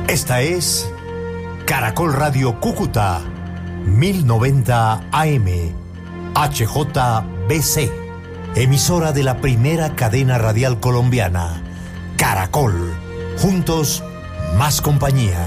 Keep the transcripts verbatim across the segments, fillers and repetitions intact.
Esta es Caracol Radio Cúcuta, mil noventa A M, H J B C, emisora de la primera cadena radial colombiana, Caracol. Juntos, más compañía.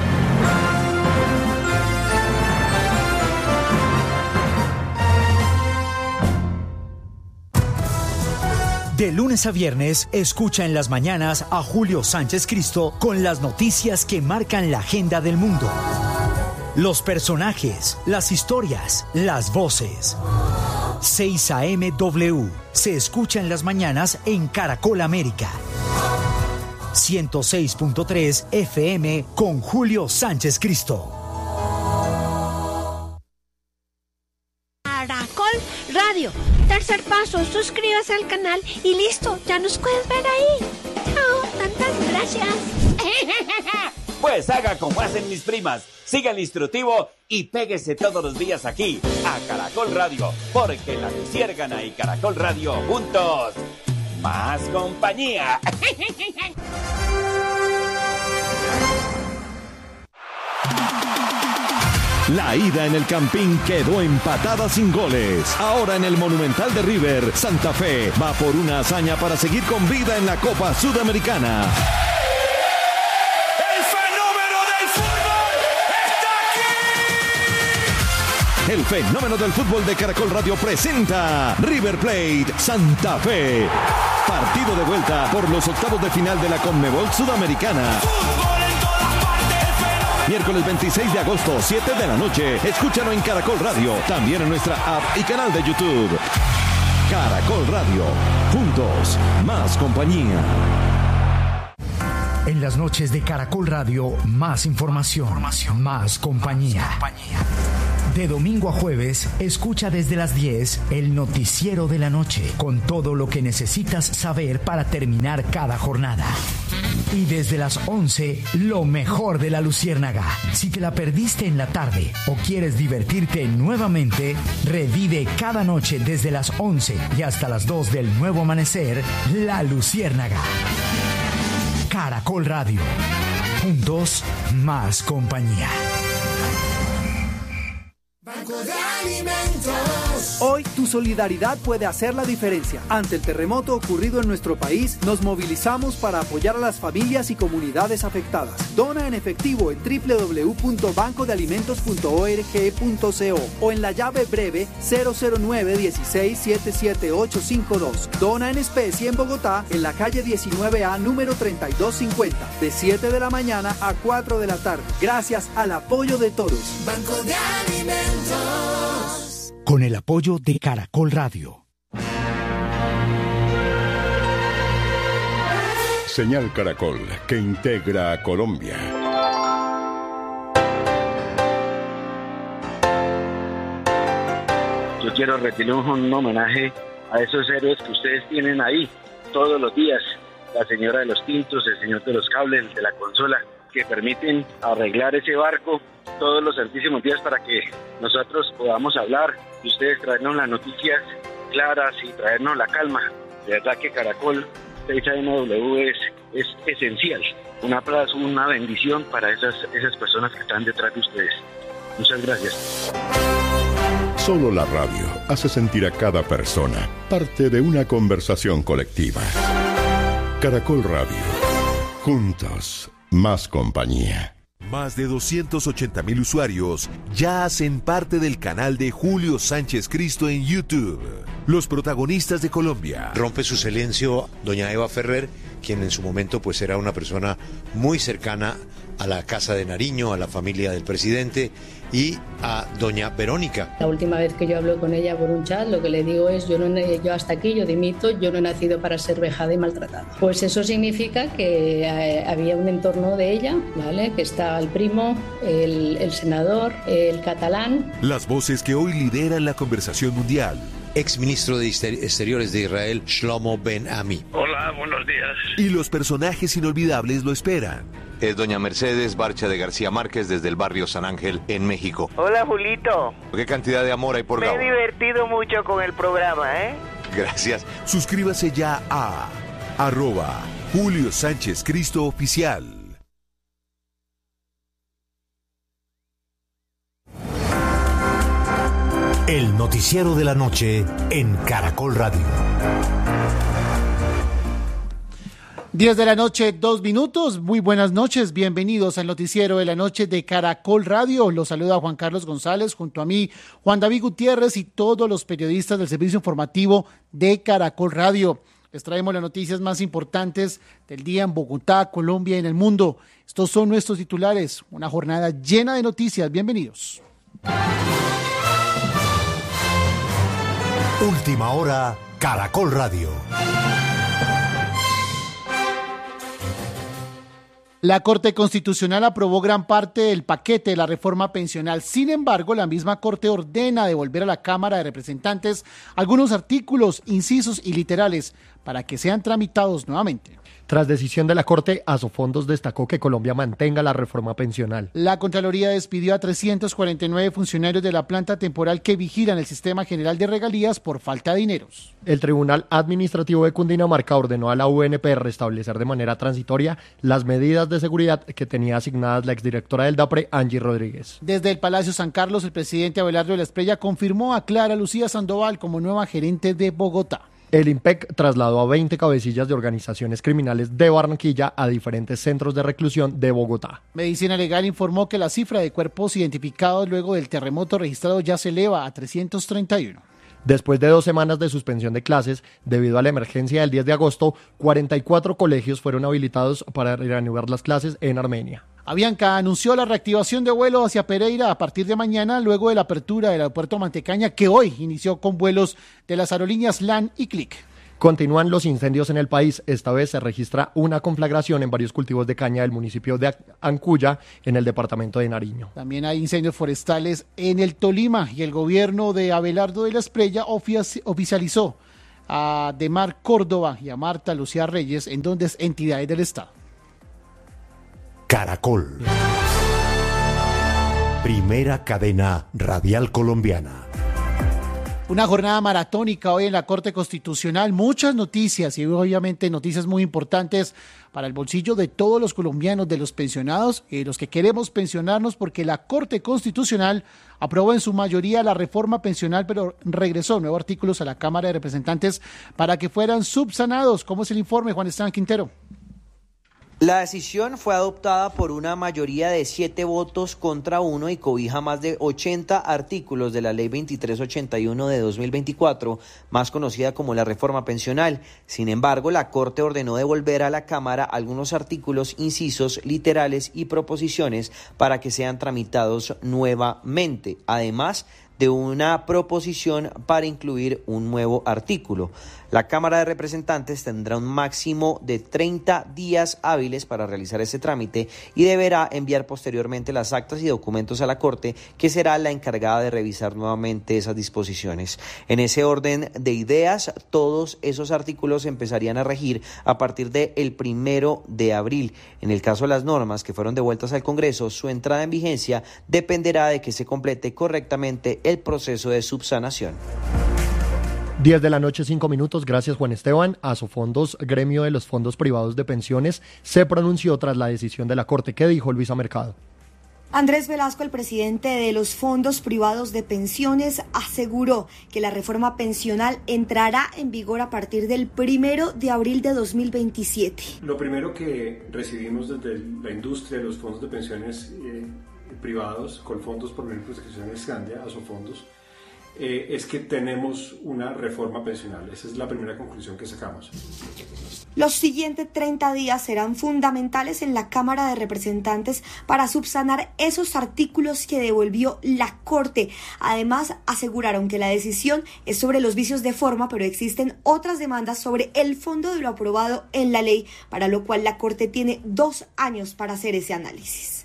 De lunes a viernes, escucha en las mañanas a Julio Sánchez Cristo con las noticias que marcan la agenda del mundo. Los personajes, las historias, las voces. seis A M W se escucha en las mañanas en Caracol América. ciento seis punto tres F M con Julio Sánchez Cristo. Caracol Radio. Tercer paso, suscríbase al canal y listo, ya nos puedes ver ahí. Chao, tantas gracias. Pues haga como hacen mis primas, siga el instructivo y péguese todos los días aquí, a Caracol Radio, porque La Luciérgana y Caracol Radio juntos, más compañía. La ida en el Campín quedó empatada sin goles. Ahora en el Monumental de River, Santa Fe va por una hazaña para seguir con vida en la Copa Sudamericana. ¡El fenómeno del fútbol está aquí! El fenómeno del fútbol de Caracol Radio presenta River Plate Santa Fe. Partido de vuelta por los octavos de final de la Conmebol Sudamericana. Miércoles veintiséis de agosto, siete de la noche. Escúchalo en Caracol Radio, también en nuestra app y canal de YouTube. Caracol Radio, juntos, más compañía. En las noches de Caracol Radio, más información, información más compañía. Más compañía. De domingo a jueves, escucha desde las diez el noticiero de la noche, con todo lo que necesitas saber para terminar cada jornada. Y desde las once, lo mejor de La Luciérnaga. Si te la perdiste en la tarde o quieres divertirte nuevamente, revive cada noche desde las once y hasta las dos del nuevo amanecer, La Luciérnaga. Caracol Radio. Juntos, más compañía. Banco de Alimentos. Hoy tu solidaridad puede hacer la diferencia. Ante el terremoto ocurrido en nuestro país, nos movilizamos para apoyar a las familias y comunidades afectadas. Dona en efectivo en doble u doble u doble u punto banco de alimentos punto org punto co o en la llave breve cero cero nueve dieciséis siete siete ocho cinco dos. Dona en especie en Bogotá, en la calle diecinueve A, número treinta y dos cincuenta, de siete de la mañana a cuatro de la tarde. Gracias al apoyo de todos. Banco de Alimentos. Con el apoyo de Caracol Radio. Señal Caracol, que integra a Colombia. Yo quiero rendirle un homenaje a esos héroes que ustedes tienen ahí todos los días. La señora de los tintos, el señor de los cables, el de la consola, que permiten arreglar ese barco todos los santísimos días para que nosotros podamos hablar y ustedes traernos las noticias claras y traernos la calma. De verdad que Caracol seis A M W es, es esencial. Un aplauso, una bendición para esas, esas personas que están detrás de ustedes. Muchas gracias. Solo la radio hace sentir a cada persona parte de una conversación colectiva. Caracol Radio. Juntos, más compañía. Más de doscientos ochenta mil usuarios ya hacen parte del canal de Julio Sánchez Cristo en YouTube. Los protagonistas de Colombia. Rompe su silencio doña Eva Ferrer, quien en su momento pues era una persona muy cercana a la Casa de Nariño, a la familia del presidente y a doña Verónica. La última vez que yo hablo con ella por un chat, lo que le digo es, yo, no, yo hasta aquí, yo dimito, yo no he nacido para ser vejada y maltratada. Pues eso significa que eh, había un entorno de ella, ¿vale? Que está el primo, el, el senador, el catalán. Las voces que hoy lideran la conversación mundial. Exministro de Exteriores de Israel, Shlomo Ben Ami. Hola, buenos días. Y los personajes inolvidables lo esperan. Es doña Mercedes Barcha de García Márquez desde el barrio San Ángel, en México. Hola, Julito. ¿Qué cantidad de amor hay por Me Gabo? he divertido mucho con el programa, ¿eh? Gracias. Suscríbase ya a... a arroba Julio Sánchez Cristo Oficial. El noticiero de la noche en Caracol Radio. diez de la noche, dos minutos. Muy buenas noches. Bienvenidos al noticiero de la noche de Caracol Radio. Los saluda Juan Carlos González, junto a mí, Juan David Gutiérrez y todos los periodistas del servicio informativo de Caracol Radio. Les traemos las noticias más importantes del día en Bogotá, Colombia y en el mundo. Estos son nuestros titulares. Una jornada llena de noticias. Bienvenidos. Última hora, Caracol Radio. La Corte Constitucional aprobó gran parte del paquete de la reforma pensional. Sin embargo, la misma Corte ordena devolver a la Cámara de Representantes algunos artículos, incisos y literales para que sean tramitados nuevamente. Tras decisión de la Corte, Asofondos destacó que Colombia mantenga la reforma pensional. La Contraloría despidió a trescientos cuarenta y nueve funcionarios de la planta temporal que vigilan el Sistema General de Regalías por falta de dineros. El Tribunal Administrativo de Cundinamarca ordenó a la U N P restablecer de manera transitoria las medidas de seguridad que tenía asignadas la exdirectora del DAPRE, Angie Rodríguez. Desde el Palacio San Carlos, el presidente Abelardo de la Espriella confirmó a Clara Lucía Sandoval como nueva gerente de Bogotá. El IMPEC trasladó a veinte cabecillas de organizaciones criminales de Barranquilla a diferentes centros de reclusión de Bogotá. Medicina Legal informó que la cifra de cuerpos identificados luego del terremoto registrado ya se eleva a trescientos treinta y uno. Después de dos semanas de suspensión de clases, debido a la emergencia del diez de agosto, cuarenta y cuatro colegios fueron habilitados para reanudar las clases en Armenia. Avianca anunció la reactivación de vuelos hacia Pereira a partir de mañana, luego de la apertura del aeropuerto Mantecaña, que hoy inició con vuelos de las aerolíneas LAN y CLIC. Continúan los incendios en el país. Esta vez se registra una conflagración en varios cultivos de caña del municipio de Ancuya, en el departamento de Nariño. También hay incendios forestales en el Tolima y el gobierno de Abelardo de la Espriella oficializó a Demar Córdoba y a Marta Lucía Reyes en donde es entidades del Estado. Caracol. Primera cadena radial colombiana. Una jornada maratónica hoy en la Corte Constitucional, muchas noticias y obviamente noticias muy importantes para el bolsillo de todos los colombianos, de los pensionados y de los que queremos pensionarnos, porque la Corte Constitucional aprobó en su mayoría la reforma pensional, pero regresó nuevos artículos a la Cámara de Representantes para que fueran subsanados. ¿Cómo es el informe, Juan Esteban Quintero? La decisión fue adoptada por una mayoría de siete votos contra uno y cobija más de ochenta artículos de la Ley veintitrés ochenta y uno de dos mil veinticuatro, más conocida como la reforma pensional. Sin embargo, la Corte ordenó devolver a la Cámara algunos artículos, incisos, literales y proposiciones para que sean tramitados nuevamente. Además de una proposición para incluir un nuevo artículo. La Cámara de Representantes tendrá un máximo de treinta días hábiles para realizar ese trámite y deberá enviar posteriormente las actas y documentos a la Corte, que será la encargada de revisar nuevamente esas disposiciones. En ese orden de ideas, todos esos artículos empezarían a regir a partir del primero de abril. En el caso de las normas que fueron devueltas al Congreso, su entrada en vigencia dependerá de que se complete correctamente el proceso de subsanación. diez de la noche, cinco minutos. Gracias, Juan Esteban. Asofondos, gremio de los fondos privados de pensiones, se pronunció tras la decisión de la Corte. ¿Qué dijo Luisa Mercado? Andrés Velasco, el presidente de los fondos privados de pensiones, aseguró que la reforma pensional entrará en vigor a partir del primero de abril de dos mil veintisiete. Lo primero que recibimos desde la industria de los fondos de pensiones eh, privados, con fondos por medio de protección Scandia, Asofondos, eh, es que tenemos una reforma pensional. Esa es la primera conclusión que sacamos. Los siguientes treinta días serán fundamentales en la Cámara de Representantes para subsanar esos artículos que devolvió la Corte. Además, aseguraron que la decisión es sobre los vicios de forma, pero existen otras demandas sobre el fondo de lo aprobado en la ley, para lo cual la Corte tiene dos años para hacer ese análisis.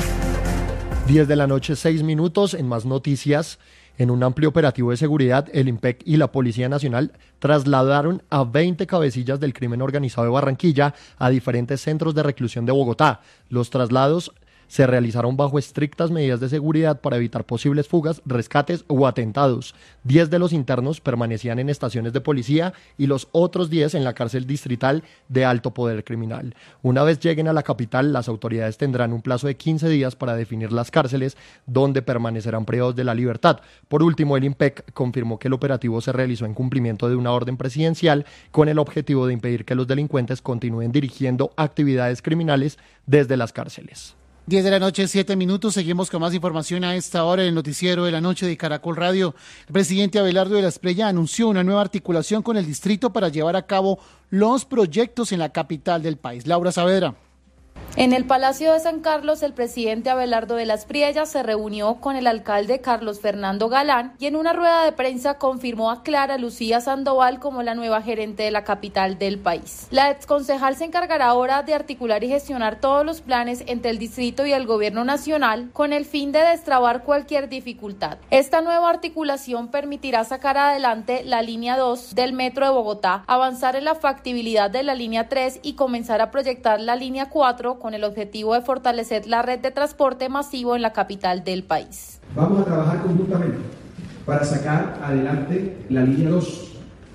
diez de la noche, seis minutos. En más noticias, en un amplio operativo de seguridad, el IMPEC y la Policía Nacional trasladaron a veinte cabecillas del crimen organizado de Barranquilla a diferentes centros de reclusión de Bogotá. Los traslados se realizaron bajo estrictas medidas de seguridad para evitar posibles fugas, rescates o atentados. Diez de los internos permanecían en estaciones de policía y los otros diez en la cárcel distrital de alto poder criminal. Una vez lleguen a la capital, las autoridades tendrán un plazo de quince días para definir las cárceles donde permanecerán privados de la libertad. Por último, el IMPEC confirmó que el operativo se realizó en cumplimiento de una orden presidencial con el objetivo de impedir que los delincuentes continúen dirigiendo actividades criminales desde las cárceles. diez de la noche, siete minutos. Seguimos con más información a esta hora en el noticiero de la noche de Caracol Radio. El presidente Abelardo de la Espriella anunció una nueva articulación con el distrito para llevar a cabo los proyectos en la capital del país. Laura Saavedra. En el Palacio de San Carlos, el presidente Abelardo de la Espriella se reunió con el alcalde Carlos Fernando Galán y en una rueda de prensa confirmó a Clara Lucía Sandoval como la nueva gerente de la capital del país. La exconcejal se encargará ahora de articular y gestionar todos los planes entre el distrito y el gobierno nacional con el fin de destrabar cualquier dificultad. Esta nueva articulación permitirá sacar adelante la línea dos del metro de Bogotá, avanzar en la factibilidad de la línea tres y comenzar a proyectar la línea cuatro con el objetivo de fortalecer la red de transporte masivo en la capital del país. Vamos a trabajar conjuntamente para sacar adelante la línea dos,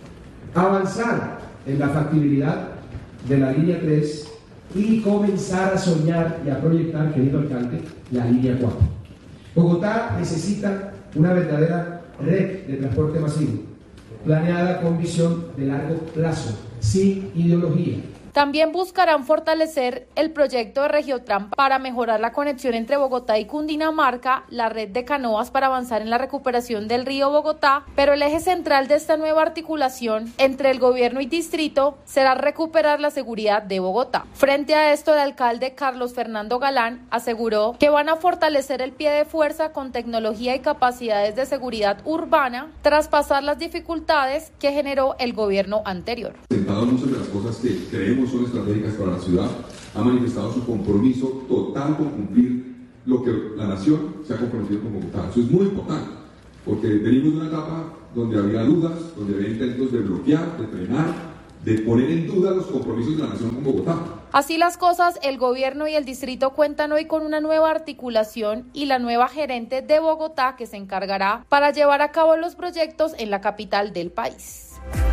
avanzar en la factibilidad de la línea tres y comenzar a soñar y a proyectar, querido alcalde, la línea cuatro. Bogotá necesita una verdadera red de transporte masivo, planeada con visión de largo plazo, sin ideología. También buscarán fortalecer el proyecto de Regiotram para mejorar la conexión entre Bogotá y Cundinamarca, la red de canoas para avanzar en la recuperación del río Bogotá, pero el eje central de esta nueva articulación entre el gobierno y distrito será recuperar la seguridad de Bogotá. Frente a esto, el alcalde Carlos Fernando Galán aseguró que van a fortalecer el pie de fuerza con tecnología y capacidades de seguridad urbana tras pasar las dificultades que generó el gobierno anterior. Muchas de las cosas que creemos son estratégicas para la ciudad, ha manifestado su compromiso total con cumplir lo que la nación se ha comprometido con Bogotá. Eso es muy importante, porque venimos de una etapa donde había dudas, donde había intentos de bloquear, de frenar, de poner en duda los compromisos de la nación con Bogotá. Así las cosas, el gobierno y el distrito cuentan hoy con una nueva articulación y la nueva gerente de Bogotá que se encargará para llevar a cabo los proyectos en la capital del país.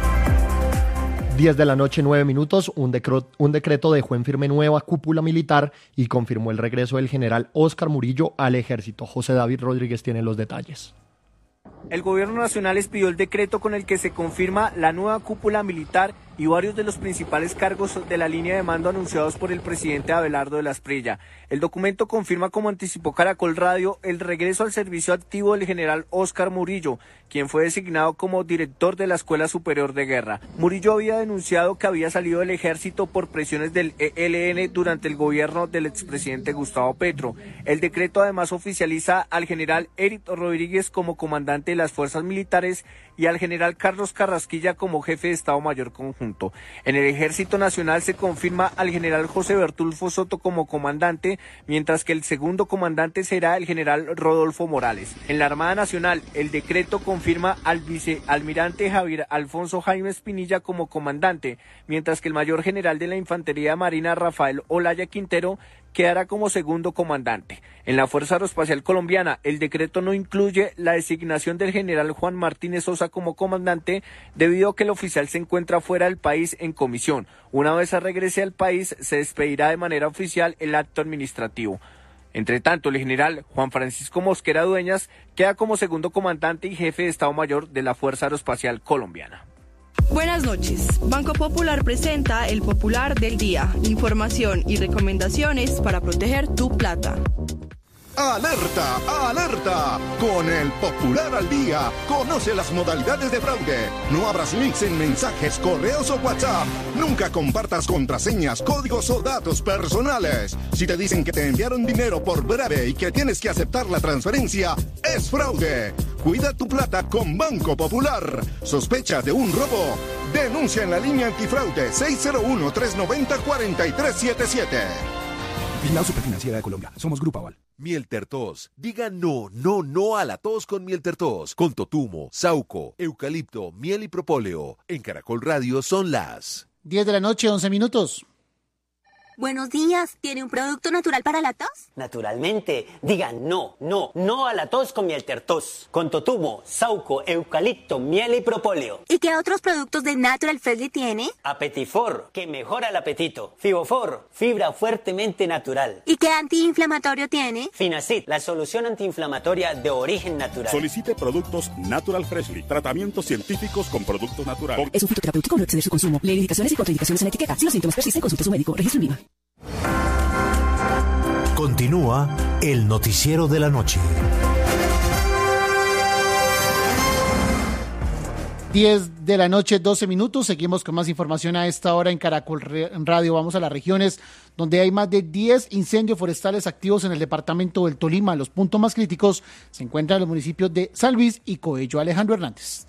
diez de la noche, nueve minutos, un, decro, un decreto dejó en firme nueva cúpula militar y confirmó el regreso del general Óscar Murillo al ejército. José David Rodríguez tiene los detalles. El gobierno nacional expidió el decreto con el que se confirma la nueva cúpula militar y varios de los principales cargos de la línea de mando anunciados por el presidente Abelardo de la Espriella. El documento confirma, como anticipó Caracol Radio, el regreso al servicio activo del general Óscar Murillo, quien fue designado como director de la Escuela Superior de Guerra. Murillo había denunciado que había salido del ejército por presiones del E L N durante el gobierno del expresidente Gustavo Petro. El decreto además oficializa al general Eric Rodríguez como comandante de las fuerzas militares y al general Carlos Carrasquilla como jefe de Estado Mayor Conjunto. En el Ejército Nacional se confirma al general José Bertulfo Soto como comandante, mientras que el segundo comandante será el general Rodolfo Morales. En la Armada Nacional, el decreto confirma al vicealmirante Javier Alfonso Jaime Espinilla como comandante, mientras que el mayor general de la Infantería Marina Rafael Olaya Quintero quedará como segundo comandante. En la Fuerza Aeroespacial Colombiana, el decreto no incluye la designación del general Juan Martínez Sosa como comandante, debido a que el oficial se encuentra fuera del país en comisión. Una vez regrese al país, se despedirá de manera oficial el acto administrativo. Entre tanto, el general Juan Francisco Mosquera Dueñas queda como segundo comandante y jefe de Estado Mayor de la Fuerza Aeroespacial Colombiana. Buenas noches. Banco Popular presenta el Popular del Día. Información y recomendaciones para proteger tu plata. ¡Alerta! ¡Alerta! Con el Popular al Día, conoce las modalidades de fraude. No abras links en mensajes, correos o WhatsApp. Nunca compartas contraseñas, códigos o datos personales. Si te dicen que te enviaron dinero por breve y que tienes que aceptar la transferencia, es fraude. Cuida tu plata con Banco Popular. ¿Sospecha de un robo? Denuncia en la línea antifraude seis cero uno, tres nueve cero, cuatro tres siete siete. Vigilado Superfinanciera de Colombia. Somos Grupo Aval. Mielter Tos. Diga no, no, no a la tos con Mielter Tos. Con totumo, sauco, eucalipto, miel y propóleo. En Caracol Radio son las diez de la noche, once minutos. Buenos días, ¿tiene un producto natural para la tos? Naturalmente, digan no, no, no a la tos con miel tertos, con totumo, sauco, eucalipto, miel y propóleo. ¿Y qué otros productos de Natural Freshly tiene? Apetifor, que mejora el apetito. Fibofor, fibra fuertemente natural. ¿Y qué antiinflamatorio tiene? Finacid, la solución antiinflamatoria de origen natural. Solicite productos Natural Freshly, tratamientos científicos con productos naturales. Es un fitoterapéutico, no exceder su consumo. Lee indicaciones y contraindicaciones en la etiqueta. Si los síntomas persisten, consulte a su médico. Registro INVIMA. Continúa el noticiero de la noche. diez de la noche, doce minutos. Seguimos con más información a esta hora en Caracol Radio. Vamos a las regiones donde hay más de diez incendios forestales activos en el departamento del Tolima. Los puntos más críticos se encuentran en los municipios de San Luis y Coello. Alejandro Hernández.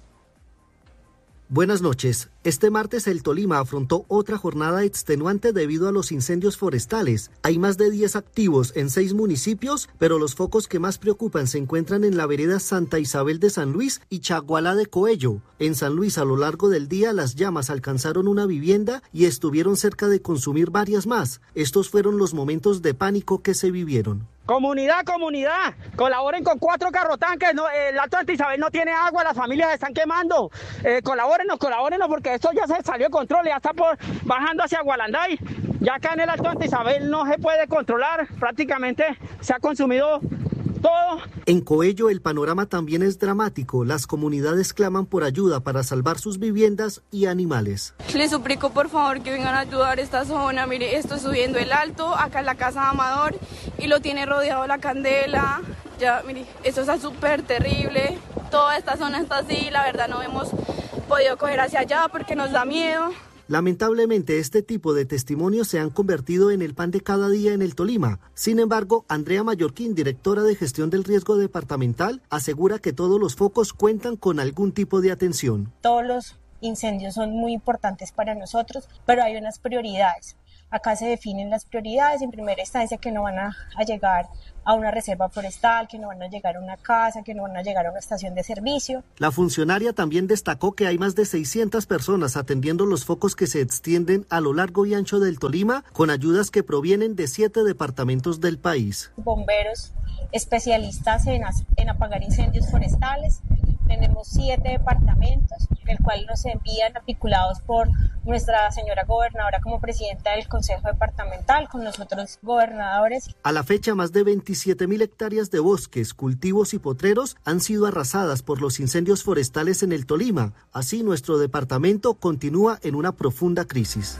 Buenas noches. Este martes el Tolima afrontó otra jornada extenuante debido a los incendios forestales. Hay más de diez activos en seis municipios, pero los focos que más preocupan se encuentran en la vereda Santa Isabel de San Luis y Chagualá de Coello. En San Luis, a lo largo del día, las llamas alcanzaron una vivienda y estuvieron cerca de consumir varias más. Estos fueron los momentos de pánico que se vivieron. Comunidad, comunidad, colaboren con cuatro carrotanques, no, el Alto Santa Isabel no tiene agua, las familias se están quemando, eh, colabórenos, colabórenos porque esto ya se salió de control, ya está por, bajando hacia Gualanday, ya acá en el Alto Santa Isabel no se puede controlar, prácticamente se ha consumido todo. En Coello el panorama también es dramático, las comunidades claman por ayuda para salvar sus viviendas y animales. Les suplico por favor que vengan a ayudar esta zona, mire, esto es subiendo el alto, acá es la casa de Amador y lo tiene rodeado la Candela, ya mire, esto está súper terrible, toda esta zona está así, la verdad no hemos podido coger hacia allá porque nos da miedo. Lamentablemente, este tipo de testimonios se han convertido en el pan de cada día en el Tolima. Sin embargo, Andrea Mallorquín, directora de Gestión del Riesgo Departamental, asegura que todos los focos cuentan con algún tipo de atención. Todos los incendios son muy importantes para nosotros, pero hay unas prioridades. Acá se definen las prioridades, en primera instancia que no van a, a llegar a una reserva forestal, que no van a llegar a una casa, que no van a llegar a una estación de servicio. La funcionaria también destacó que hay más de seiscientas personas atendiendo los focos que se extienden a lo largo y ancho del Tolima, con ayudas que provienen de siete departamentos del país. Bomberos especialistas en, en apagar incendios forestales. Tenemos siete departamentos, el cual nos envían articulados por nuestra señora gobernadora como presidenta del Consejo Departamental, con los otros gobernadores. A la fecha, más de veintisiete mil hectáreas de bosques, cultivos y potreros han sido arrasadas por los incendios forestales en el Tolima. Así, nuestro departamento continúa en una profunda crisis.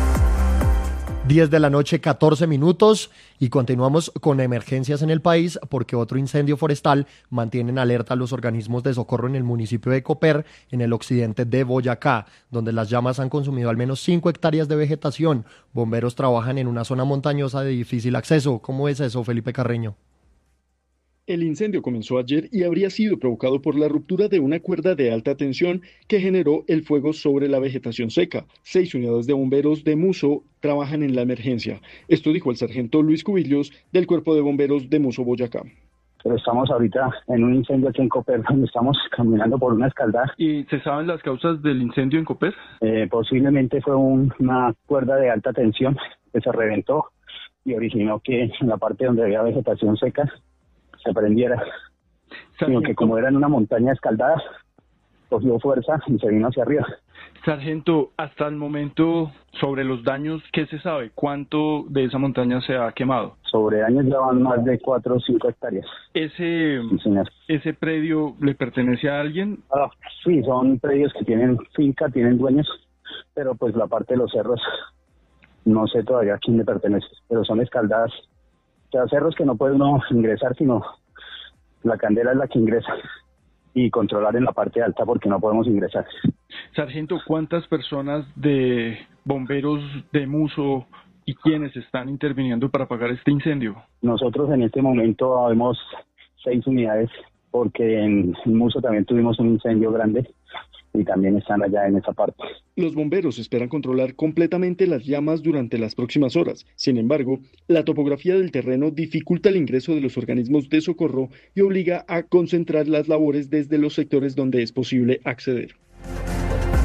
diez de la noche, catorce minutos, y continuamos con emergencias en el país porque otro incendio forestal mantiene en alerta a los organismos de socorro en el municipio de Copper, en el occidente de Boyacá, donde las llamas han consumido al menos cinco hectáreas de vegetación. Bomberos trabajan en una zona montañosa de difícil acceso. ¿Cómo es eso, Felipe Carreño? El incendio comenzó ayer y habría sido provocado por la ruptura de una cuerda de alta tensión que generó el fuego sobre la vegetación seca. Seis unidades de bomberos de Muso trabajan en la emergencia. Esto dijo el sargento Luis Cubillos del Cuerpo de Bomberos de Muso, Boyacá. Pero estamos ahorita en un incendio aquí en Copper, donde estamos caminando por una escaldada. ¿Y se saben las causas del incendio en Copper? Eh, posiblemente fue un, una cuerda de alta tensión que se reventó y originó que en la parte donde había vegetación seca se prendiera, sino que como era en una montaña escaldada, cogió fuerza y se vino hacia arriba. Sargento, hasta el momento, sobre los daños, ¿qué se sabe? ¿Cuánto de esa montaña se ha quemado? Sobre daños ya van más de cuatro o cinco hectáreas. ¿Ese, sí, ¿Ese predio le pertenece a alguien? Ah, sí, son predios que tienen finca, tienen dueños, pero pues la parte de los cerros, no sé todavía a quién le pertenece, pero son escaldadas. O sea, cerros que no puede uno ingresar, sino la Candela es la que ingresa y controlar en la parte alta porque no podemos ingresar. Sargento, ¿cuántas personas de bomberos de Muso y quiénes están interviniendo para apagar este incendio? Nosotros en este momento vemos seis unidades porque en Muso también tuvimos un incendio grande y también están allá en esa parte. Los bomberos esperan controlar completamente las llamas durante las próximas horas. Sin embargo, la topografía del terreno dificulta el ingreso de los organismos de socorro y obliga a concentrar las labores desde los sectores donde es posible acceder.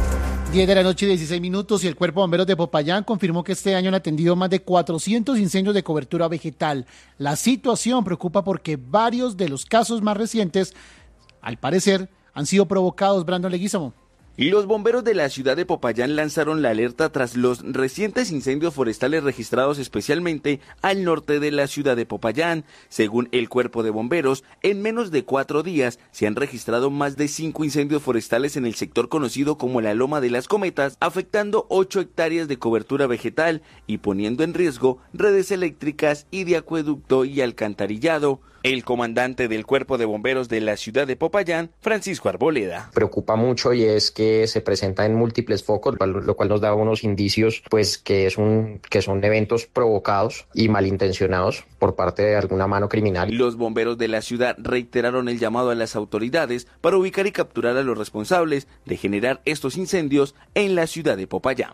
diez de la noche, dieciséis minutos, y el Cuerpo de Bomberos de Popayán confirmó que este año han atendido más de cuatrocientos incendios de cobertura vegetal. La situación preocupa porque varios de los casos más recientes, al parecer, han sido provocados. Brandon Leguízamo. Los bomberos de la ciudad de Popayán lanzaron la alerta tras los recientes incendios forestales registrados especialmente al norte de la ciudad de Popayán. Según el Cuerpo de Bomberos, en menos de cuatro días se han registrado más de cinco incendios forestales en el sector conocido como la Loma de las Cometas, afectando ocho hectáreas de cobertura vegetal y poniendo en riesgo redes eléctricas y de acueducto y alcantarillado. El comandante del Cuerpo de Bomberos de la ciudad de Popayán, Francisco Arboleda. Preocupa mucho y es que se presenta en múltiples focos, lo cual nos da unos indicios pues que es un que son eventos provocados y malintencionados por parte de alguna mano criminal. Los bomberos de la ciudad reiteraron el llamado a las autoridades para ubicar y capturar a los responsables de generar estos incendios en la ciudad de Popayán.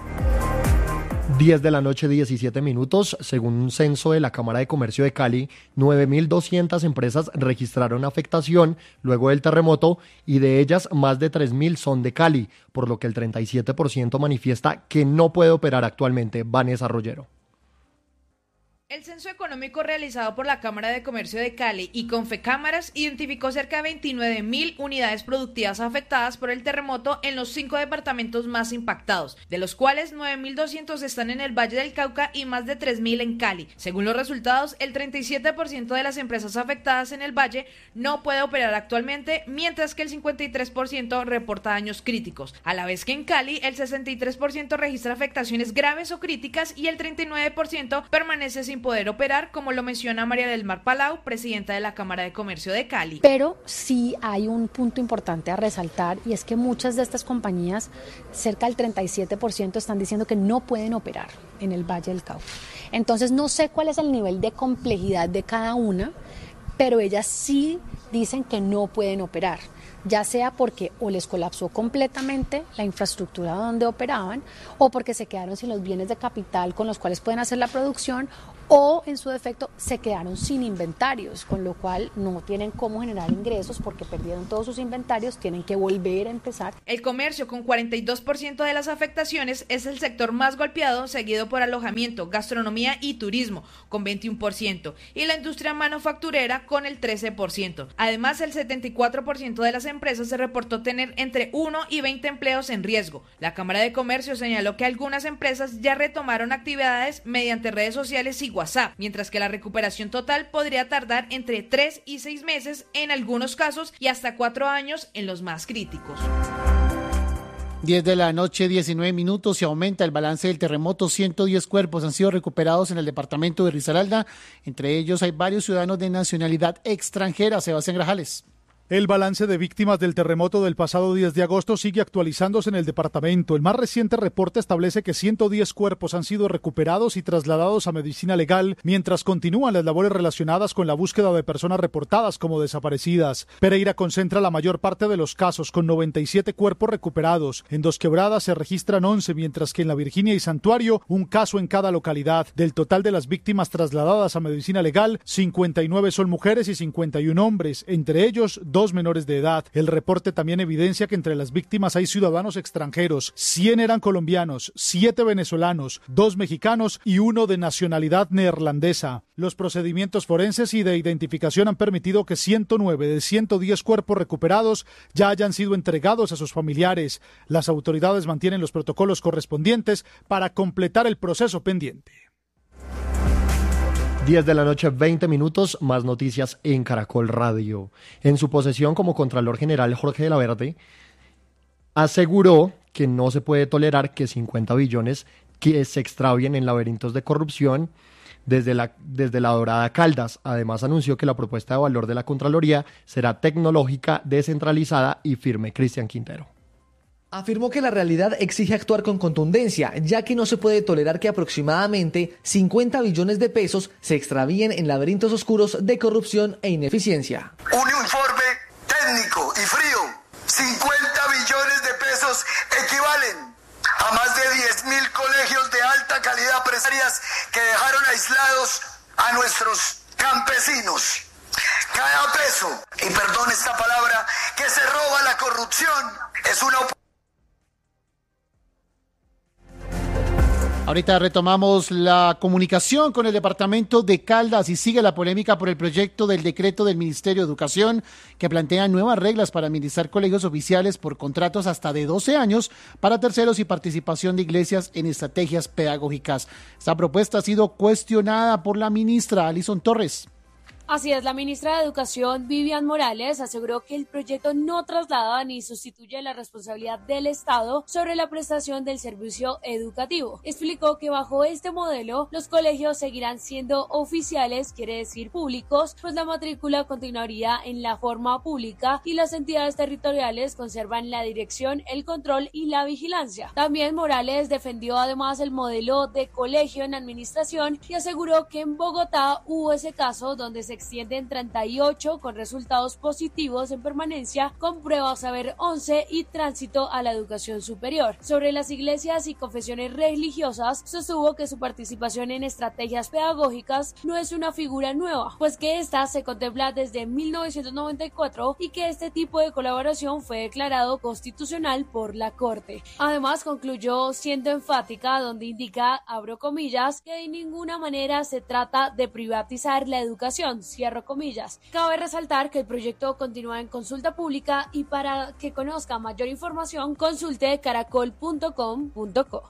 diez de la noche, diecisiete minutos. Según un censo de la Cámara de Comercio de Cali, nueve mil doscientas empresas registraron afectación luego del terremoto y de ellas más de tres mil son de Cali, por lo que el treinta y siete por ciento manifiesta que no puede operar actualmente. Vanessa Rollero. El censo económico realizado por la Cámara de Comercio de Cali y Confecámaras identificó cerca de veintinueve mil unidades productivas afectadas por el terremoto en los cinco departamentos más impactados, de los cuales nueve mil doscientos están en el Valle del Cauca y más de tres mil en Cali. Según los resultados, el treinta y siete por ciento de las empresas afectadas en el Valle no puede operar actualmente, mientras que el cincuenta y tres por ciento reporta daños críticos, a la vez que en Cali el sesenta y tres por ciento registra afectaciones graves o críticas y el treinta y nueve por ciento permanece sin poder operar, como lo menciona María del Mar Palau, presidenta de la Cámara de Comercio de Cali. Pero sí hay un punto importante a resaltar, y es que muchas de estas compañías, cerca del treinta y siete por ciento, están diciendo que no pueden operar en el Valle del Cauca. Entonces no sé cuál es el nivel de complejidad de cada una, pero ellas sí dicen que no pueden operar, ya sea porque o les colapsó completamente la infraestructura donde operaban, o porque se quedaron sin los bienes de capital con los cuales pueden hacer la producción, o en su defecto se quedaron sin inventarios, con lo cual no tienen cómo generar ingresos porque perdieron todos sus inventarios, tienen que volver a empezar. El comercio, con cuarenta y dos por ciento de las afectaciones, es el sector más golpeado, seguido por alojamiento, gastronomía y turismo, con veintiuno por ciento, y la industria manufacturera con el trece por ciento. Además, el setenta y cuatro por ciento de las empresas se reportó tener entre uno y veinte empleos en riesgo. La Cámara de Comercio señaló que algunas empresas ya retomaron actividades mediante redes sociales y WhatsApp, mientras que la recuperación total podría tardar entre tres y seis meses en algunos casos y hasta cuatro años en los más críticos. diez de la noche, diecinueve minutos, se aumenta el balance del terremoto. ciento diez cuerpos han sido recuperados en el departamento de Risaralda. Entre ellos hay varios ciudadanos de nacionalidad extranjera. Sebastián Grajales. El balance de víctimas del terremoto del pasado diez de agosto sigue actualizándose en el departamento. El más reciente reporte establece que ciento diez cuerpos han sido recuperados y trasladados a medicina legal, mientras continúan las labores relacionadas con la búsqueda de personas reportadas como desaparecidas. Pereira concentra la mayor parte de los casos, con noventa y siete cuerpos recuperados. En Dos Quebradas se registran once, mientras que en La Virginia y Santuario, un caso en cada localidad. Del total de las víctimas trasladadas a medicina legal, cincuenta y nueve son mujeres y cincuenta y uno hombres, entre ellos dos menores de edad. El reporte también evidencia que entre las víctimas hay ciudadanos extranjeros. cien eran colombianos, siete venezolanos, dos mexicanos y uno de nacionalidad neerlandesa. Los procedimientos forenses y de identificación han permitido que ciento nueve de ciento diez cuerpos recuperados ya hayan sido entregados a sus familiares. Las autoridades mantienen los protocolos correspondientes para completar el proceso pendiente. diez de la noche, veinte minutos, más noticias en Caracol Radio. En su posesión como Contralor General, Jorge de la Verde aseguró que no se puede tolerar que cincuenta billones que se extravien en laberintos de corrupción desde la, desde la Dorada Caldas. Además, anunció que la propuesta de valor de la Contraloría será tecnológica, descentralizada y firme. Cristian Quintero. Afirmó que la realidad exige actuar con contundencia, ya que no se puede tolerar que aproximadamente cincuenta billones de pesos se extravíen en laberintos oscuros de corrupción e ineficiencia. Un informe técnico y frío, cincuenta billones de pesos equivalen a más de diez mil colegios de alta calidad empresarias que dejaron aislados a nuestros campesinos. Cada peso, y perdón esta palabra, que se roba la corrupción es una oportunidad Ahorita retomamos la comunicación con el departamento de Caldas y sigue la polémica por el proyecto del decreto del Ministerio de Educación que plantea nuevas reglas para administrar colegios oficiales por contratos hasta de doce años para terceros y participación de iglesias en estrategias pedagógicas. Esta propuesta ha sido cuestionada por la ministra Alison Torres. Así es, la ministra de Educación, Vivian Morales, aseguró que el proyecto no traslada ni sustituye la responsabilidad del Estado sobre la prestación del servicio educativo. Explicó que bajo este modelo, los colegios seguirán siendo oficiales, quiere decir públicos, pues la matrícula continuaría en la forma pública y las entidades territoriales conservan la dirección, el control y la vigilancia. También Morales defendió además el modelo de colegio en administración y aseguró que en Bogotá hubo ese caso donde se extienden treinta y ocho con resultados positivos en permanencia, con pruebas saber once y tránsito a la educación superior. Sobre las iglesias y confesiones religiosas, sostuvo que su participación en estrategias pedagógicas no es una figura nueva, pues que esta se contempla desde mil novecientos noventa y cuatro y que este tipo de colaboración fue declarado constitucional por la Corte. Además, concluyó siendo enfática donde indica, abro comillas, que de ninguna manera se trata de privatizar la educación, cierro comillas. Cabe resaltar que el proyecto continúa en consulta pública y para que conozca mayor información consulte caracol punto com punto co.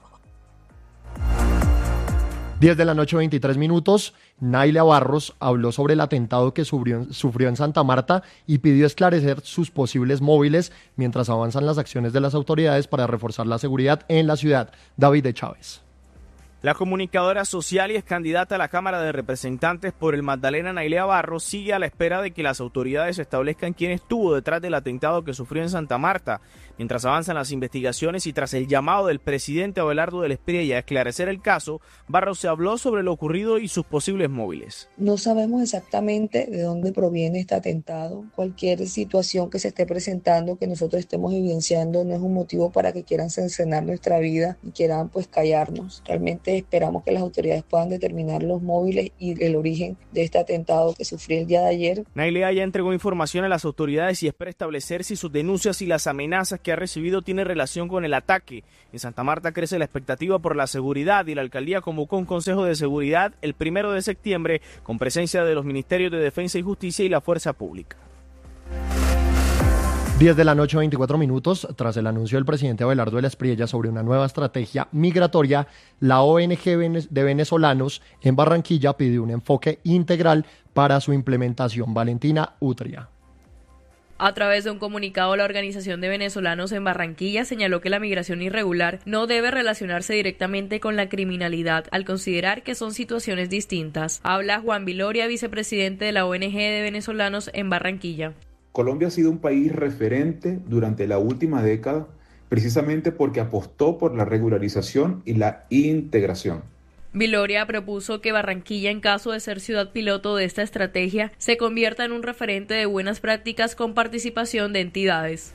diez de la noche, veintitrés minutos. Nailia Barros habló sobre el atentado que sufrió, sufrió en Santa Marta y pidió esclarecer sus posibles móviles mientras avanzan las acciones de las autoridades para reforzar la seguridad en la ciudad. David de Chávez. La comunicadora social y ex candidata a la Cámara de Representantes por el Magdalena, Nailia Barros, sigue a la espera de que las autoridades establezcan quién estuvo detrás del atentado que sufrió en Santa Marta. Mientras avanzan las investigaciones y tras el llamado del presidente Abelardo del Espriella a esclarecer el caso, Barros se habló sobre lo ocurrido y sus posibles móviles. No sabemos exactamente de dónde proviene este atentado. Cualquier situación que se esté presentando, que nosotros estemos evidenciando, no es un motivo para que quieran cercenar nuestra vida y quieran pues callarnos. Realmente esperamos que las autoridades puedan determinar los móviles y el origen de este atentado que sufrió el día de ayer. Nailia ya entregó información a las autoridades y espera establecer si sus denuncias y las amenazas que ha recibido tienen relación con el ataque. En Santa Marta crece la expectativa por la seguridad y la alcaldía convocó un consejo de seguridad el primero de septiembre con presencia de los ministerios de Defensa y Justicia y la Fuerza Pública. diez de la noche, veinticuatro minutos. Tras el anuncio del presidente Abelardo del Espriella sobre una nueva estrategia migratoria, la O N G de venezolanos en Barranquilla pidió un enfoque integral para su implementación. Valentina Utria. A través de un comunicado, la Organización de Venezolanos en Barranquilla señaló que la migración irregular no debe relacionarse directamente con la criminalidad, al considerar que son situaciones distintas. Habla Juan Viloria, vicepresidente de la O N G de Venezolanos en Barranquilla. Colombia ha sido un país referente durante la última década, precisamente porque apostó por la regularización y la integración. Viloria propuso que Barranquilla, en caso de ser ciudad piloto de esta estrategia, se convierta en un referente de buenas prácticas con participación de entidades.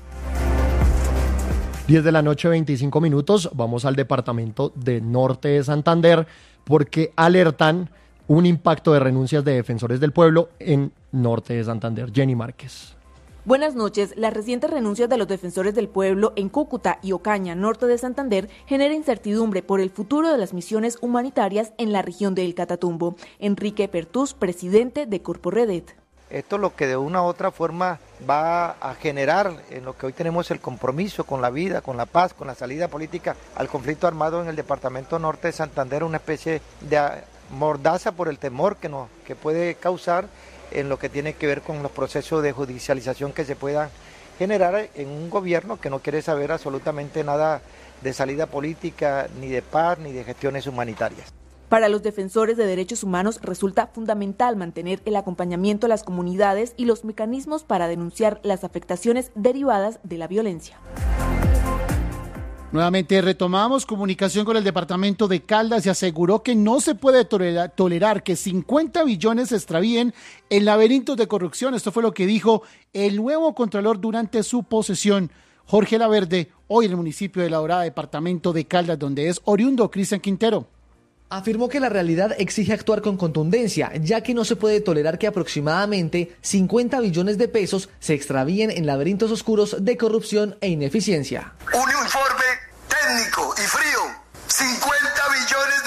diez de la noche, veinticinco minutos. Vamos al departamento de Norte de Santander porque alertan un impacto de renuncias de defensores del pueblo en Norte de Santander. Jenny Márquez. Buenas noches. Las recientes renuncias de los defensores del pueblo en Cúcuta y Ocaña, norte de Santander, genera incertidumbre por el futuro de las misiones humanitarias en la región del Catatumbo. Enrique Pertús, presidente de Corporedet. Esto es lo que de una u otra forma va a generar en lo que hoy tenemos el compromiso con la vida, con la paz, con la salida política al conflicto armado en el departamento norte de Santander, una especie de mordaza por el temor que, nos, que puede causar en lo que tiene que ver con los procesos de judicialización que se puedan generar en un gobierno que no quiere saber absolutamente nada de salida política, ni de paz, ni de gestiones humanitarias. Para los defensores de derechos humanos resulta fundamental mantener el acompañamiento a las comunidades y los mecanismos para denunciar las afectaciones derivadas de la violencia. Nuevamente retomamos comunicación con el departamento de Caldas y aseguró que no se puede tolerar, tolerar que cincuenta billones se extravíen en laberintos de corrupción. Esto fue lo que dijo el nuevo contralor durante su posesión. Jorge Laverde, hoy en el municipio de La Dorada, departamento de Caldas, donde es oriundo Cristian Quintero. Afirmó que la realidad exige actuar con contundencia, ya que no se puede tolerar que aproximadamente cincuenta billones de pesos se extravíen en laberintos oscuros de corrupción e ineficiencia. Un informe técnico y frío, cincuenta billones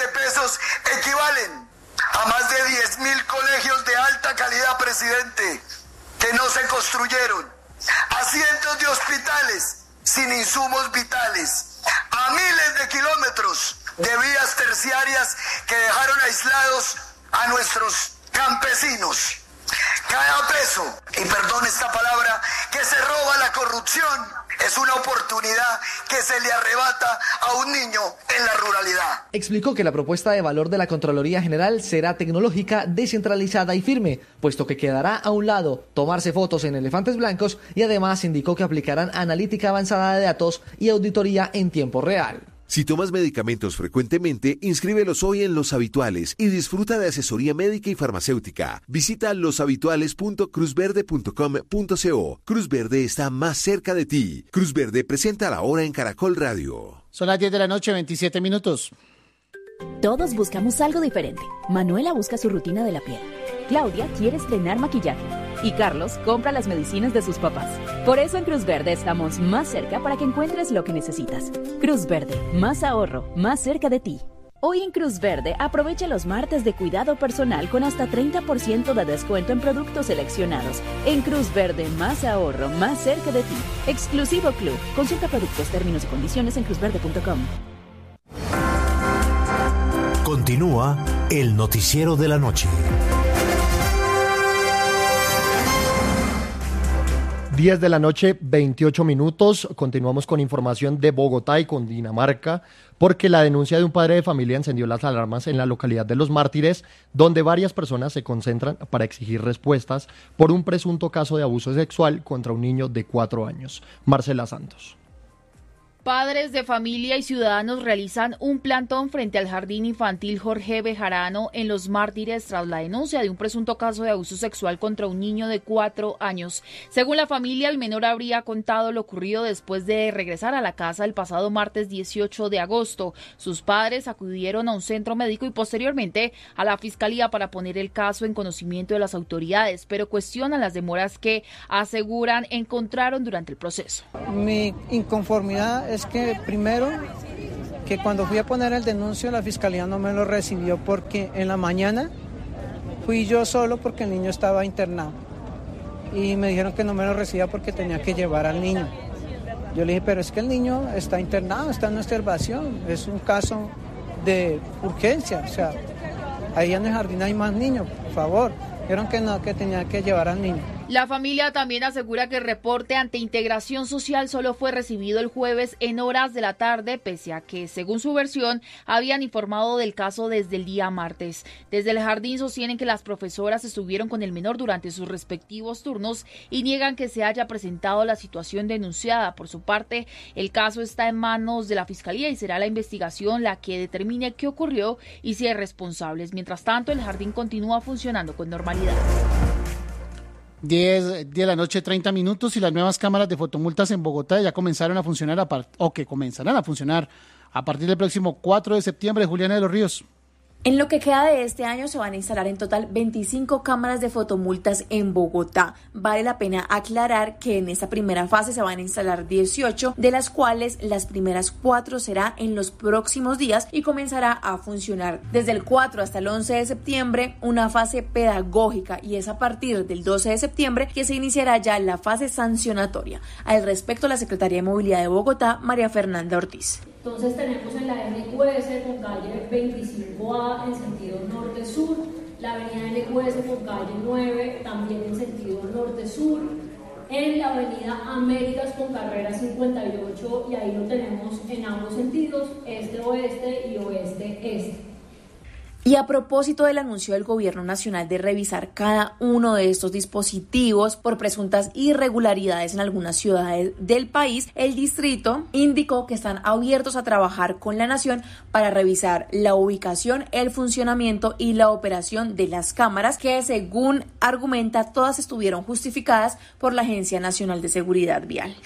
diez mil colegios de alta calidad, presidente, que no se construyeron, a cientos de hospitales sin insumos vitales, a miles de kilómetros de vías terciarias que dejaron aislados a nuestros campesinos. Cada peso, y perdón esta palabra, que se roba la corrupción es una oportunidad que se le arrebata a un niño en la ruralidad. Explicó que la propuesta de valor de la Contraloría General será tecnológica, descentralizada y firme, puesto que quedará a un lado tomarse fotos en elefantes blancos, y además indicó que aplicarán analítica avanzada de datos y auditoría en tiempo real. Si tomas medicamentos frecuentemente, inscríbelos hoy en Los Habituales y disfruta de asesoría médica y farmacéutica. Visita los habituales punto cruz verde punto com punto co. Cruz Verde está más cerca de ti. Cruz Verde presenta la hora en Caracol Radio. Son las diez de la noche, veintisiete minutos. Todos buscamos algo diferente. Manuela busca su rutina de la piel. Claudia quiere estrenar maquillaje. Y Carlos compra las medicinas de sus papás. Por eso en Cruz Verde estamos más cerca para que encuentres lo que necesitas. Cruz Verde, más ahorro, más cerca de ti. Hoy en Cruz Verde aprovecha los martes de cuidado personal con hasta treinta por ciento de descuento en productos seleccionados. En Cruz Verde, más ahorro, más cerca de ti. Exclusivo Club. Consulta productos, términos y condiciones en cruz verde punto com. Continúa el noticiero de la noche. diez de la noche, veintiocho minutos. Continuamos con información de Bogotá y Cundinamarca, porque la denuncia de un padre de familia encendió las alarmas en la localidad de Los Mártires, donde varias personas se concentran para exigir respuestas por un presunto caso de abuso sexual contra un niño de cuatro años. Marcela Santos. Padres de familia y ciudadanos realizan un plantón frente al Jardín Infantil Jorge Bejarano en Los Mártires tras la denuncia de un presunto caso de abuso sexual contra un niño de cuatro años. Según la familia, el menor habría contado lo ocurrido después de regresar a la casa el pasado martes dieciocho de agosto. Sus padres acudieron a un centro médico y posteriormente a la fiscalía para poner el caso en conocimiento de las autoridades, pero cuestionan las demoras que aseguran encontraron durante el proceso. Mi inconformidad es que primero que cuando fui a poner el denuncio la fiscalía no me lo recibió porque en la mañana fui yo solo porque el niño estaba internado y me dijeron que no me lo recibía porque tenía que llevar al niño. Yo le dije, pero es que el niño está internado, está en observación, es un caso de urgencia, o sea, ahí en el jardín hay más niños, por favor. Dijeron que no, que tenía que llevar al niño. La familia también asegura que el reporte ante Integración Social solo fue recibido el jueves en horas de la tarde, pese a que, según su versión, habían informado del caso desde el día martes. Desde el jardín sostienen que las profesoras estuvieron con el menor durante sus respectivos turnos y niegan que se haya presentado la situación denunciada. Por su parte, el caso está en manos de la Fiscalía y será la investigación la que determine qué ocurrió y si hay responsables. Mientras tanto, el jardín continúa funcionando con normalidad. diez de la noche, treinta minutos, y las nuevas cámaras de fotomultas en Bogotá ya comenzaron a funcionar, a part- o que comenzarán a funcionar a partir del próximo cuatro de septiembre. Juliana de los Ríos. En lo que queda de este año se van a instalar en total veinticinco cámaras de fotomultas en Bogotá. Vale la pena aclarar que en esta primera fase se van a instalar dieciocho, de las cuales las primeras cuatro será en los próximos días y comenzará a funcionar desde el cuatro hasta el once de septiembre, una fase pedagógica, y es a partir del doce de septiembre que se iniciará ya la fase sancionatoria. Al respecto, la Secretaría de Movilidad de Bogotá, María Fernanda Ortiz. Entonces tenemos en la N Q S con calle veinticinco A en sentido norte-sur, la avenida N Q S con calle nueve también en sentido norte-sur, en la avenida Américas con carrera cincuenta y ocho, y ahí lo tenemos en ambos sentidos, este-oeste y oeste-este. Y a propósito del anuncio del Gobierno Nacional de revisar cada uno de estos dispositivos por presuntas irregularidades en algunas ciudades del país, el distrito indicó que están abiertos a trabajar con la Nación para revisar la ubicación, el funcionamiento y la operación de las cámaras que, según argumenta, todas estuvieron justificadas por la Agencia Nacional de Seguridad Vial.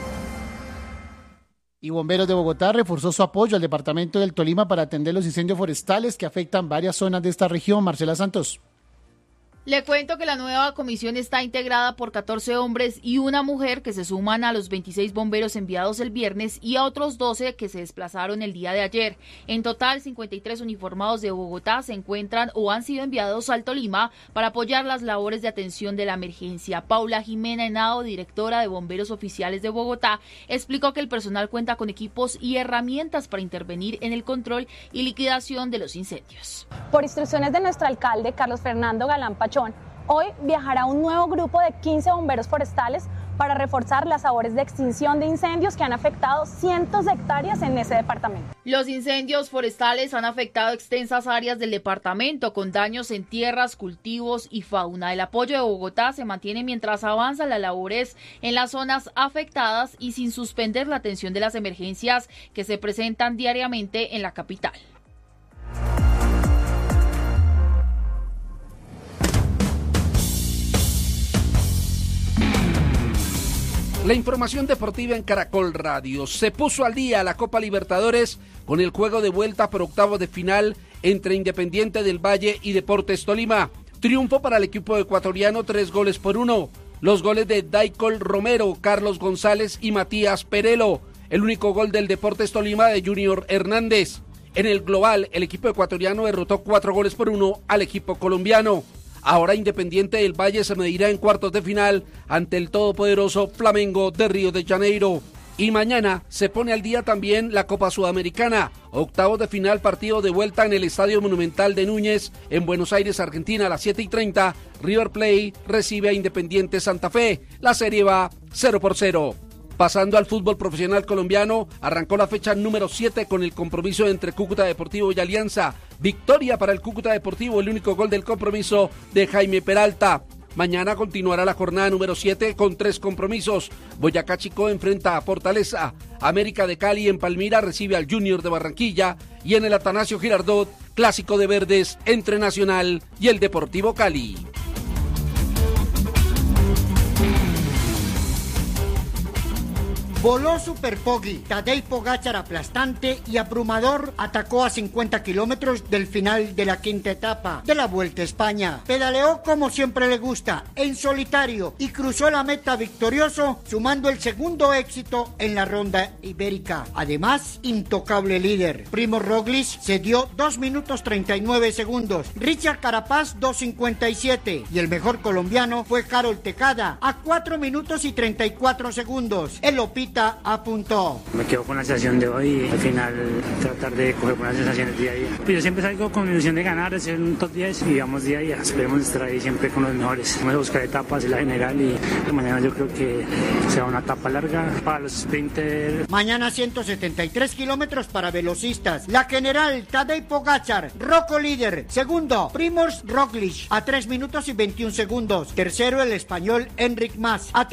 Y Bomberos de Bogotá reforzó su apoyo al departamento del Tolima para atender los incendios forestales que afectan varias zonas de esta región. Marcela Santos. Le cuento que la nueva comisión está integrada por catorce hombres y una mujer que se suman a los veintiséis bomberos enviados el viernes y a otros doce que se desplazaron el día de ayer. En total, cincuenta y tres uniformados de Bogotá se encuentran o han sido enviados al Tolima para apoyar las labores de atención de la emergencia. Paula Jimena Henao, directora de Bomberos Oficiales de Bogotá, explicó que el personal cuenta con equipos y herramientas para intervenir en el control y liquidación de los incendios. Por instrucciones de nuestro alcalde, Carlos Fernando Galán Pachón, hoy viajará un nuevo grupo de quince bomberos forestales para reforzar las labores de extinción de incendios que han afectado cientos de hectáreas en ese departamento. Los incendios forestales han afectado extensas áreas del departamento con daños en tierras, cultivos y fauna. El apoyo de Bogotá se mantiene mientras avanzan las labores en las zonas afectadas y sin suspender la atención de las emergencias que se presentan diariamente en la capital. La información deportiva en Caracol Radio. Se puso al día la Copa Libertadores con el juego de vuelta por octavos de final entre Independiente del Valle y Deportes Tolima. Triunfo para el equipo ecuatoriano, tres goles por uno. Los goles de Daicol Romero, Carlos González y Matías Perelo. El único gol del Deportes Tolima de Junior Hernández. En el global, el equipo ecuatoriano derrotó cuatro goles por uno al equipo colombiano. Ahora Independiente del Valle se medirá en cuartos de final ante el todopoderoso Flamengo de Río de Janeiro. Y mañana se pone al día también la Copa Sudamericana. Octavos de final, partido de vuelta en el Estadio Monumental de Núñez, en Buenos Aires, Argentina, a las siete y treinta. River Plate recibe a Independiente Santa Fe. La serie va cero por cero. Pasando al fútbol profesional colombiano, arrancó la fecha número siete con el compromiso entre Cúcuta Deportivo y Alianza. Victoria para el Cúcuta Deportivo, el único gol del compromiso de Jaime Peralta. Mañana continuará la jornada número siete con tres compromisos. Boyacá Chicó enfrenta a Fortaleza. América de Cali en Palmira recibe al Junior de Barranquilla. Y en el Atanasio Girardot, clásico de verdes entre Nacional y el Deportivo Cali. Voló Super Poggi, Tadej Pogačar aplastante y abrumador atacó a cincuenta kilómetros del final de la quinta etapa de la Vuelta a España. Pedaleó como siempre le gusta, en solitario, y cruzó la meta victorioso, sumando el segundo éxito en la ronda ibérica. Además, intocable líder. Primo Roglic se dio dos minutos treinta y nueve segundos, Richard Carapaz dos cincuenta y siete y el mejor colombiano fue Carol Tecada a cuatro minutos y treinta y cuatro segundos. El Opita apuntó. Me quedo con la sensación de hoy y al final tratar de coger buenas sensaciones día a día. Pues yo siempre salgo con la ilusión de ganar, de ser un top diez y vamos día a día. Esperemos estar ahí siempre con los mejores. Vamos a buscar etapas en la general y mañana yo creo que será una etapa larga para los sprinters. Mañana ciento setenta y tres kilómetros para velocistas. La general Tadej Pogačar, Rocco líder. Segundo, Primož Roglic a tres minutos y veintiún segundos. Tercero, el español Enric Mas a